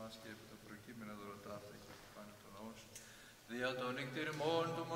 μας και επί το προκείμενα δωροτάφτα και επιφάνει το ναό σου. Δια των νυκτήρμων του